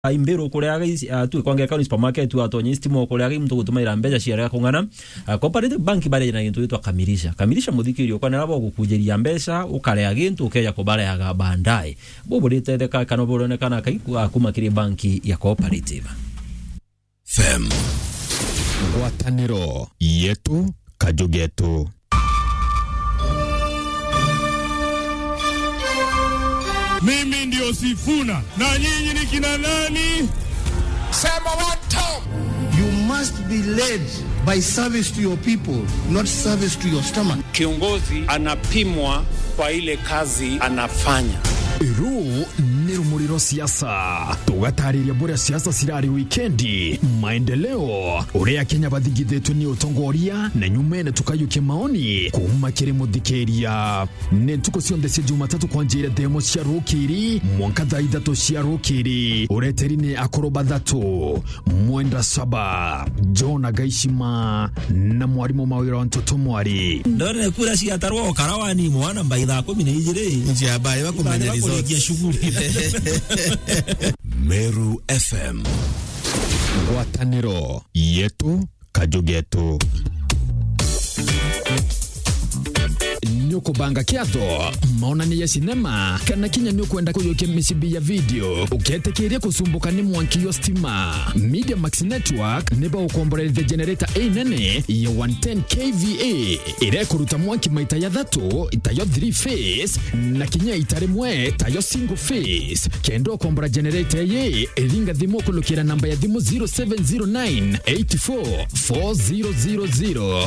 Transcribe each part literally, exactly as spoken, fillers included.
imbero kuleaga tu kwange account supermarket tu atonye stimo kuleaga mtu kutumaira mbeja share kungana cooperative bank bale na gintu itwa kamilisha kamilisha muthikiri kwa nabo gukujeria mbeca ukaleaga gintu ukeja kubale ya bandai bobo litetheka kana boronekana kaiku akumakiri banki ya cooperative Fem Ngwataniro yetu kajugetu. Mimi ndio Sifuna na nyinyi ni kina nani? Sema one time. You must be led by service to your people, not service to your stomach. Kiongozi anapimwa kwa ile kazi anafanya. Iru ni rumuriro siasa. Tugatariria bure siasa sirari weekendi. Maendeleo. Urea Kenya bathigithetwe ni utongoria na nyumene tukayuke maoni kuma kiri muthikeria. Ne tuko cionthe cia Jumatatu kwa njira demo cia rukiri mwanka thaa ithatu cia rukiri. Ureteri ni akoroba thatu Mwenda Saba Jona Gaishima na mwarimu mawira wa Ntoto Mwari. Ndore kura cia tarwo karawani mwana mbaitha kumi na igiri njia bae bakumenya resort Meru F M Ngwataniro yetu kajugetu. Nyoko banga kiatho maonani ya sinema kana kinya nyoko enda kuyoke misibi ya video uketekeria kusumbuka ni mwanki yo stima Media Max Network neba ukombore the generator A nene ya one ten K V A ire kuruta mwanki maita ya dhatu itayo three phase na kinya itare mwe tayo single phase kendo ukombora generator ye eringa dhimo kulukira namba ya dhimo zero seven zero nine eight four four zero zero zero.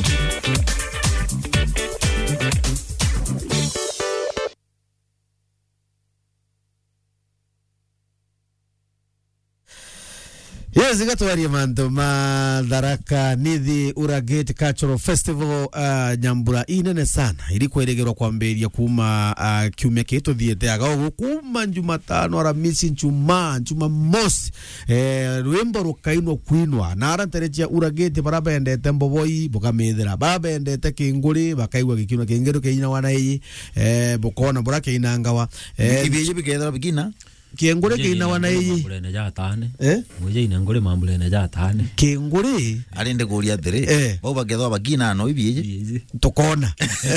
Yes, gatwari manto Madaraka Nithi Uragate Cultural Festival uh, Nyambura inene sana ilikuwa ilegerwa kwamberia kuma uh, kiumia kitu thiete aga kuma Jumatano Aramisi Njuma Njuma Mosi eh rwimbo rukainwa kwinwa na aranterejia Uragate baraba endete mboboi bukamethera baba endete kinguri bakaigwa gikino kingero keina wanai eh bukona burake inangawa eh kibiye bigethera bigina Kengure keina wanai mambulene ja tane eh muje ina ngore mambulene ja tane kengure alinde kuria thiri eh bau bagethwa bagina no ibije tokona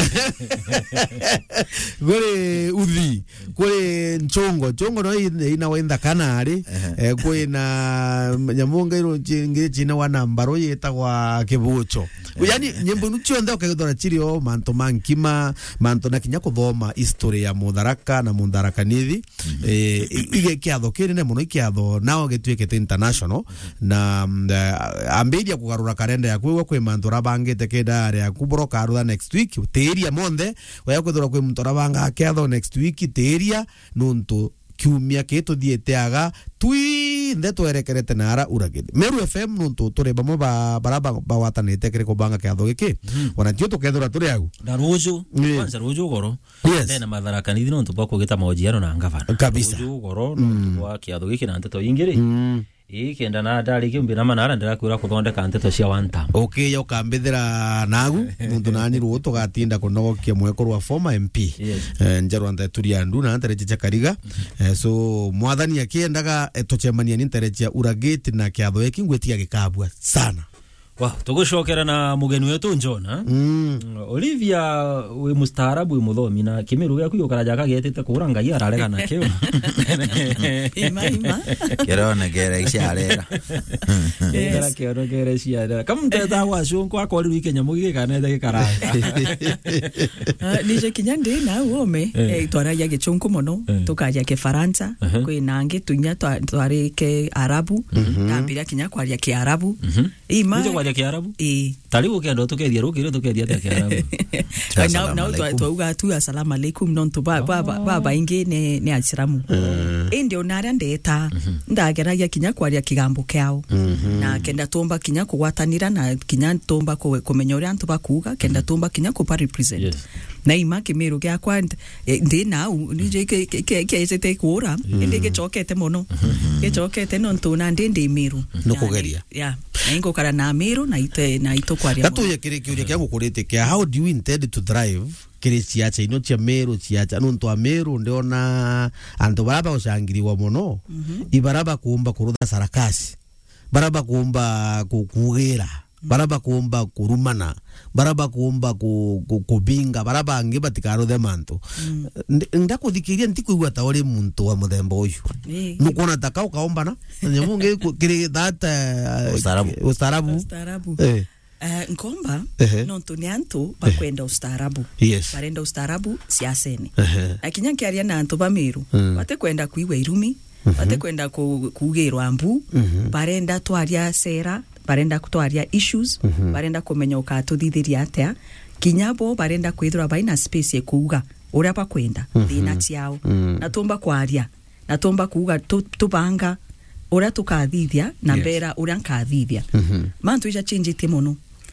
gore uthi gore nchongo chongo no ina wenda kanari eh kwina nyamunga iro ngi china wa nambaro yeta kwa kibucho yani nyembo nuchionda ukagethora chirio manto mankima manto na kinya kuthoma history ya Mudaraka na Mudaraka Nithi eh ige kiatho kirine muno ikiatho nao gitwikete international na uh, ambiria kugarura kalenda ya kwiwa kwi mantura bangite kidare ya kubroka arutha next week teria monde waya kuthura kwi muntura banga kiatho next week teria nuntu kiumia kitu thieteaga twi ndeto erekerete nara Uragate Meru F M nuntu turi bamwe ba baraba bawatanite kire kubanga kiatho giki ona tio tukethura turi agu na ruju kwanza ruju goro tena Madaraka Nithi nuntu bako gita mojiano na ngavana kabisa ruju goro nuntu wa kiatho giki na nteto ingiri ikenda na ndari kimbira manara ndira kwira kuthondeka nteto cia one time okay yo kambithira nagu nuntu nani ruto gatinda kunogokia mweko rwa former M P eh njerwa ndeturia ndu na ntereje kariga so mwathani akiendaga tochemania ni ntereje Uragate na kiatho eki ngwetia gikabwa sana. Wow, tugushokera na mugeni wetu Njona. Mm. Olivia we mustaarabu we muthomi na kimiru gyaku yukaraja kagetete kuranga ya ararega na kio. Ima ima. Kerone gere isharera. Era kero gere isharera. Kamuteta washu kwa kwa ri Kenya mugi kana de karanga. Nije kinyande na uome eh twara ya gichunku mono tukaja ke Faransa kwi nange tunya twari ke Arabu na bila kinya kwa ya ke Arabu. Ima ya Kiarabu eh tari ukienda tukethia rukire tukethia ya Kiarabu na na twauga tu assalamu alaikum non to baba baba ingi ne ne Islamu ndio nara ndeta ndageragia kinya kwaria kigambo kyao na kenda tomba kinya kugwatanira na kinya tomba kumenya uria antu bakuga kenda tomba kinya ku represent na ima kimiru gya kwa ndi na nije ke ke ke ite kura ndi gechokete mono gechokete non to na ndi ndi miru no kugeria ya Ingo kara na Meru na ite na ito kwaria. Gato ya kire kiuria kia gukurite kia how do you intend to drive kire ciacha ino cia Meru ciacha nuntu a Meru ndiona antu baraba ushangiriwa muno ibaraba kuumba kurutha sarakasi baraba kuumba kukugira baraba kuumba kurumana baraba kuumba kubinga baraba ngi batikaro de manto ndakuthikiria ntikuigwa ta uri muntu wa muthemba uyu nukona taka ukaombana nyamunge kire that ustarabu ustarabu ustarabu eh Uh, nkomba uh-huh. nonto ni antu bakwenda ustaarabu yes. barenda ustaarabu siaseni uh-huh. akinya kiaria na antu ba Meru uh-huh. bate kwenda kuigwa irumi uh-huh. bate kwenda ku, kugirwa mbu uh-huh. barenda twaria sera barenda kutwaria issues uh-huh. barenda kumenya ukatuthithiria atia kinyabo barenda kwithura baina space ye kuuga uria bakwenda uh-huh. thina ciao uh-huh. na tumba kwaria na tumba kuuga tubanga uria tukathithia na yes. mbera uria nkathithia uh-huh. mantu ica change te muno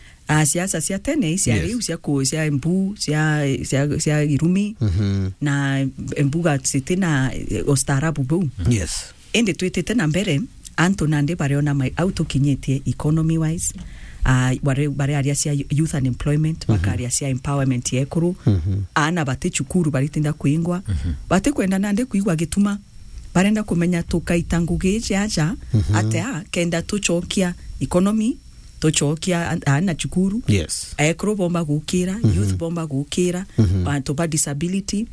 a siasa cia tene cia riu cia ku cia mbu cia cia cia irumi mm-hmm. na mbuga sitina ostarabu bu yes ende twitete na mbere anto nande bariona mai autokinyetie economy wise a uh, bare bare aria cia youth unemployment mm-hmm. bakaria cia empowerment yekuru mm-hmm. ana bate chukuru baritinda kuingwa mm-hmm. bate kwenda nande kuigwa gituma barenda kumenya tukaita ngugi jaja mm-hmm. atea kenda tuchokia economy tochokia ana chukuru yes ekro bomba gukira mm-hmm. youth bomba gukira mm-hmm. anto ba disability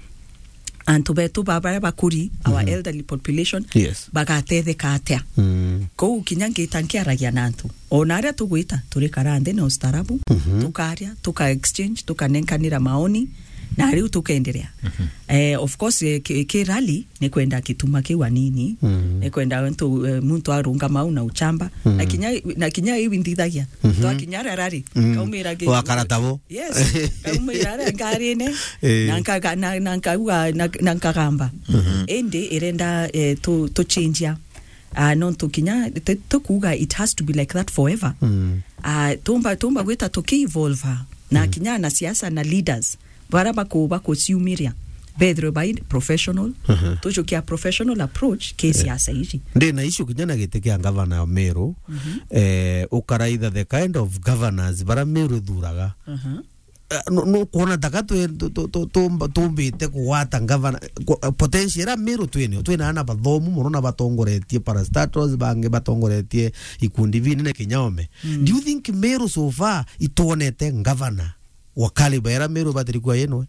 anto beto baba bakuri mm-hmm. our elderly population yes bagathethe katea mm. ko ukinyange tankia ragia nantu onaria tugwita turi karande na ustarabu mm-hmm. tukaria tuka exchange tukanenkanira maoni na riu tukaendelea mm-hmm. eh of course eh, ke, ke rally ni kwenda kituma kiwa nini mm-hmm. ni kwenda mtu uh, mtu arunga mau na uchamba mm-hmm. na kinya na kinya hivi ndithagia mm-hmm. to kinyara rally mm-hmm. kaumira ge wa karatabo yes kaumira ngari ne na nkaga na na nkauga na nkagamba mm-hmm. ende irenda eh, to to change ya uh, non to kinya to kuga it has to be like that forever mm-hmm. uh, tumba tumba gwita to ki evolve na mm-hmm. kinya na siasa na leaders bara bako bako siumiria bedro by professional uh-huh. tojo kia professional approach kesi yeah. asa hizi ndi na issue kinyana gitekia governor wa Meru uh-huh. eh ukaraitha the kind of governors bara Meru thuraga uh-huh. uh, no, no kuona takatu to to to to tumbite kuwata governor potential era Meru twene twene ana bathomu murona batongoretie parastatals bange batongoretie ikundi vinene kinyome mm. do you think Meru so far itonete governor wakali baera Meru batirikwa yeno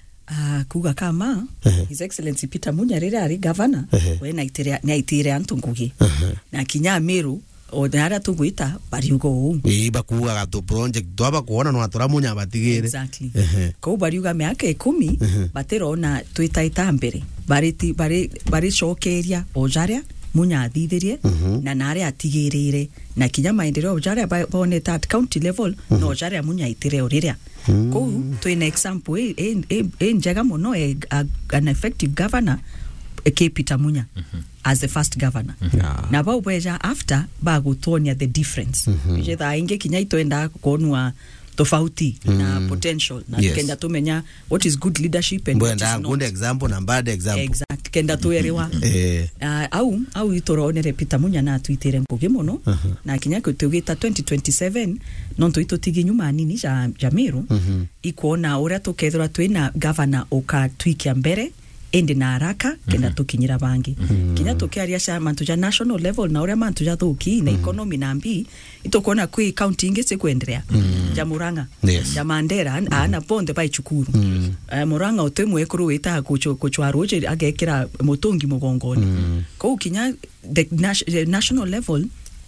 ah kuga kama uh-huh. His Excellency Peter Munya rira ari governor uh-huh. we na itire na itire antu ngugi uh-huh. na kinya Meru o dara tugwita bariugo u e bakuga gato project twaba kuona no atora Munya batigire exactly uh-huh. ko bariuga miaka kumi uh-huh. baterona twitaita mbere bariti bari bari shokeria ojaria Munya athithirie uh-huh. na nare atigirire na kinya maendeleo ojaria boneta at county level uh-huh. no ojaria Munya itire oriria mm. ko to an example e e e njaga mono e an effective governor e ke Peter Munya mm-hmm. as the first governor mm-hmm. yeah. na ba ubeja after ba gutonia the difference mm-hmm. je da inge kinya itoenda kuonwa tofauti mm. na potential na yes. kenda tumenya what is good leadership and what is not good example na bad example exact kenda tuelewa eh uh, au au itoroonere Peter Munya na tuitere ngugi muno uh-huh. na kinya kutugita twenty twenty-seven non tuito tigi nyuma nini ja Meru uh-huh. ikuona ora tukethura twina governor oka twikia mbere ende na haraka kenda mm-hmm. tukinyira bangi mm-hmm. kinya tukiaria sha mantu ja national level na ora mantu ja thuki na mm-hmm. economy na mbi itokona kwi county inge se kuendelea mm-hmm. ja Muranga yes. ja Mandera mm-hmm. ana bonde bai chukuru mm-hmm. uh, Muranga otemwe kuru wita kucho kuchwaroje agekira motongi mugongoni mm-hmm. ko kinya the, nas- the national level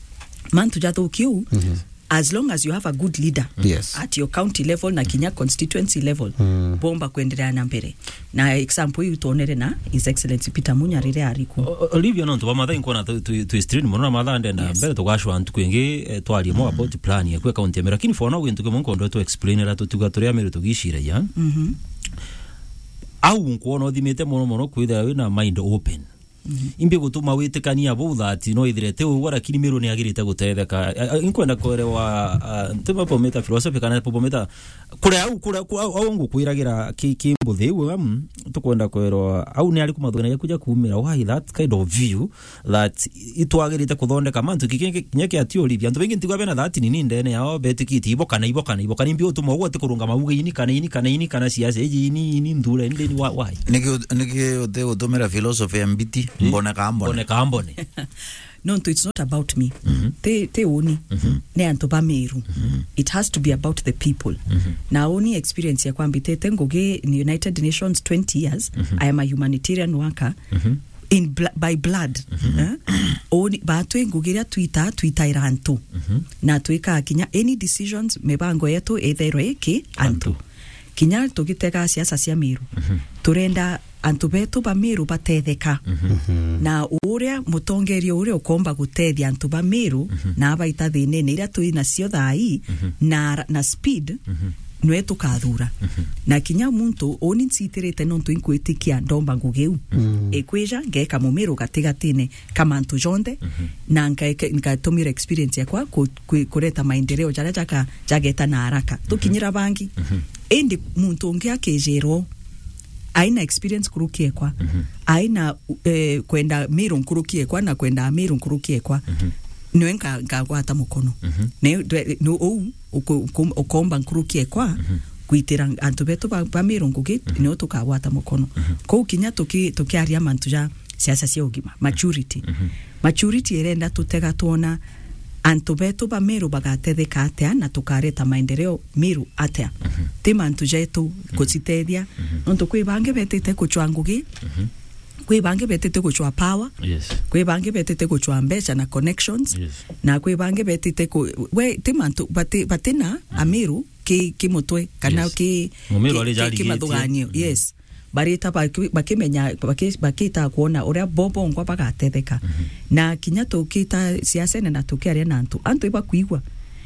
mantu ja thuki mm-hmm. as long as you have a good leader yes. at your county level na kinya constituency level mm. bomba kuendelea na mbere na example hii tuonere na His Excellency Peter Munya rire ariku Olivia no tuba matha inkona tu tu street mona matha ndenda yes. mbere tukashwa antu kwenge twali mo about plan ya kwa county Meru lakini for now wintu kemo nkondo to explain la to tugatori Meru tugishira ya mhm au nkuona othimete mono mono kwithira wina mind open imbe gutuma witikania bo that no ithirete ugora kini Meru ni agirite gutetheka inkwenda kwerewa ntuma pometa philosophy kana pometa kure au kure au ngukwiragira kimbuthi wam tukwenda kwerewa au ni ari kumathuna ya kuja kumira why that kind of view that itwagirite kuthondeka mantu kinyeke atiori antu bengi ntigwa bena that nini ndene yao betikiti ibo kana ibo kana ibo kana imbi utuma gwote kurunga mabuga ini kana ini kana ini kana siasa eji ini ini ndure ndeni why niki niki ote utumira philosophy ambiti mbone kambone mbone kambone no, it's not about me. Mm-hmm. Te te oni mm-hmm. ne antoba Meru. Mm-hmm. It has to be about the people. Mm-hmm. Na oni experience ya kwambi te tengoge in United Nations twenty years. Mm-hmm. I am a humanitarian worker. Mm-hmm. In bl- by blood. Mm-hmm. Eh? Oni ba tu ngugiria Twitter Twitter iranto. Mm-hmm. Na tuika kinya any decisions mebango yetu etherwe ke anto. Kinya tugiteka siasa cia Meru. Mm-hmm. Turenda antu betu ba Meru batetheka. Mm-hmm. Na uria mutongerio uria ukomba gutethia antu ba Meru mm-hmm. na abaita thine ne ira tui na cio thai mm-hmm. na na speed mm-hmm. nwe tukathura mm-hmm. na kinya muntu oni nsitirite nontu inkwitikia ndomba ngugeu mm-hmm. ekweja ngeka mumeru gatigatine kama antu jonde mm-hmm. na nka nkatumira experience yakwa kureta maendeleo jara jaka jageta na haraka mm-hmm. tukinyira bangi mm-hmm. endi muntu ngia kejero aina experience kurukie kwa mm-hmm. aina eh, kwenda Meru nkurukie kwa na kwenda Meru nkurukie kwa mm-hmm. niwenka ngagwata mukono mm-hmm. ne no ou ukomba nkurukie kwa mm-hmm. kuitira antu betu ba, ba Meru ngugi mm-hmm. ne tukagwata mukono mm-hmm. ko kinya tuki tukiaria mantu ja siasa cia ugima maturity mm-hmm. maturity erenda tutega tuona antu betu ba Meru bagatetheka atia na tukareta maendeleo Meru atia mm-hmm. te mantu jetu mm-hmm. kucitethia mm-hmm. nontu kwi bange betete kuchwa ngugi mm-hmm. kwi bange betete kuchwa power yes kwi bange betete kuchwa mbeca na connections yes na kwi bange betete ku we te mantu bate batena mm-hmm. Ameru ki ki mutwe kana yes. ki Mumeru ali jali ki mathuganio mm-hmm. yes barita bakimenya bakita kuona uria bobo ngwa bagatetheka mm-hmm. na kinya tukita siasa na tukiaria na antu antu iba kuigwa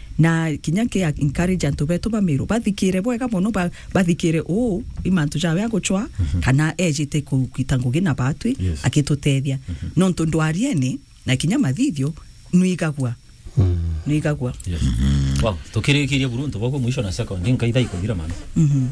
na kinya ke encourage antu betu ba Meru bathikire bwega muno bathikire o imantu jawe agochwa mm-hmm. kana ejite kuitangugi na batwi yes. akitutethia mm-hmm. no ntundu ariene na kinya mathithio nuigagwa mm. nuigagwa yes mm-hmm. wow tukirikirie burundu boko mwisho na second nkaitha ikuthira mana mhm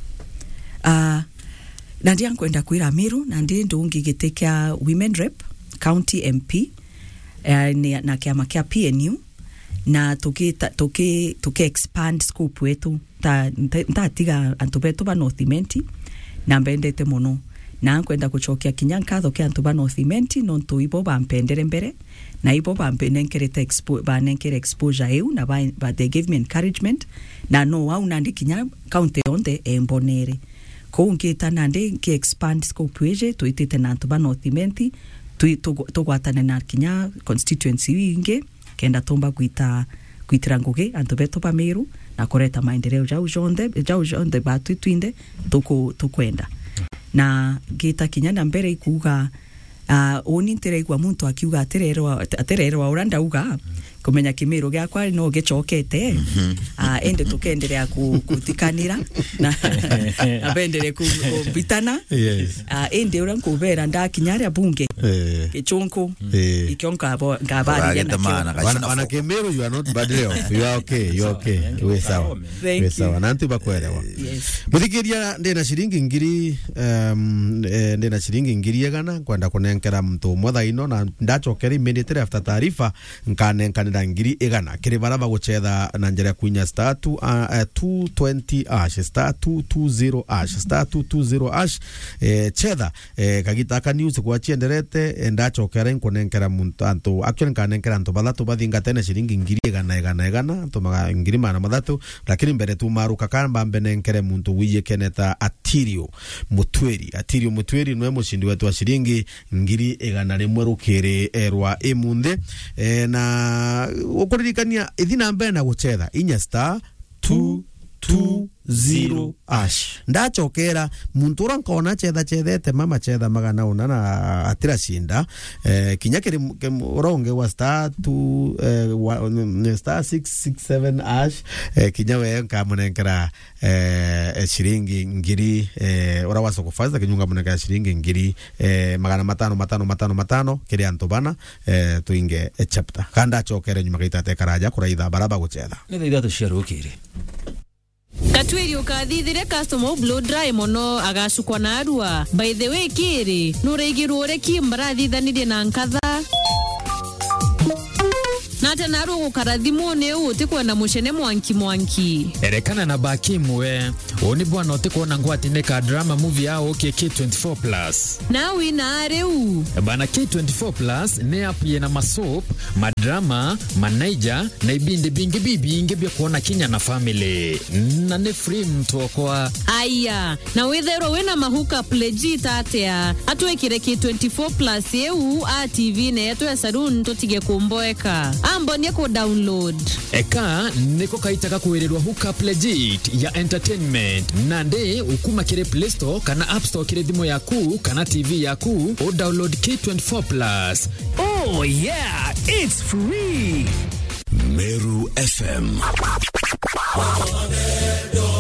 ah na ndia kwenda kwira Meru na ndi ndungi gitekia women rep county M P eh, na kiama kia P N U na tuki tuki tuki expand scope wetu ta ta tiga antu betu ba North Imenti na mbendete muno na kwenda kuchokia kinyankatho kia antu ba North Imenti no ntu ibo bampendere mbere na ibo bampenenkerete expo banenkere exposure eu na ba, ba they give me encouragement na no au nandi kinya county onde embonere ko ngita nandi ki expand scope weje tuitete na antu ba North Imenti tu tugwatane na kinya constituency inge kenda tomba kuita kuitira ngugi antu betu ba Meru na kureta maendeleo jau jonde jau jonde batu twinde tuko tukwenda na gita kinya na mbere ikuga uh, oni ntere igwa muntu akiuga aterero aterero uranda uga kumenya Kimeru gyakwa no gicokete mm-hmm. uh, ende tukendelea kutikanira na abendere kubitana yes uh, ende ura nkubera ndakinyara bunge eh gichunku eh ikionka abo ngabari yana wana wana Kimeru you are not badly off you are okay you are okay we sawa we sawa nantu bakwelewa yes muthikiria ndina shilingi ngiri um ndina shilingi ngiri yagana kwenda kunenkera mtu motha ino na ndachokera immediately after taarifa nkanenkanira ngiri igana kiri baraba guchetha na njira kunya star two twenty ash star two twenty ash star two twenty ash eh chetha eh kagitaka news kwa chienderete ndachokera nkunenkera muntu antu actually nkanenkera antu bathatu bathinga tena shilingi ngiri igana igana igana tumaga ngiri mana mathatu lakini mbere tu maruka kamba mbenenkere muntu wiye keneta Atirio Mutweri Atirio Mutweri nwe mushindi wetu wa shilingi ngiri igana rimwe rukiri erwa imunde e, na ukuririkania ithina mbere na guchetha inya star two two zero ash ndachokera muntu ura nkona chetha chethete mama chetha magana una na atira shinda eh, kinya kiri uronge wa star two eh, wa, star six six seven ash eh, kinya we nkamunengera eh, shiringi ngiri eh, ura waso kufaza kinyunga munengera shiringi ngiri eh, magana matano matano matano matano kiri antobana eh, tuinge e chapter kanda chokere nyuma kaitate karaja kuraitha baraba guchetha ni thaitha tuciarukire Katwiri ukathithire customer blow dry mono agacukwa na arua. By the way kiri nureigirwo ureki mbarathithanirie na nkatha nate naru gukarathimwo ni uti kwenda mucene mwanki mwanki erekana na baki mwe oni bwana uti kuona ngwati ne ka drama movie yao K twenty-four plus na wina areu bana K twenty-four plus ne app ye na masop madrama manager na ibinde bingi bibi inge bya kuona kinya na family na ne free mtu kwa aya na withero wina mahuka legit atia atwekire K twenty-four plus eu a T V ne yetu ya saloon tutige kumboeka ambonie ku download eka niko kaitaka kuwererwa hookup legit ya entertainment nande ukuma kire Play Store kana App Store kire dimo yaku kana T V yaku o download K twenty-four plus. Oh yeah, it's free. Meru F M.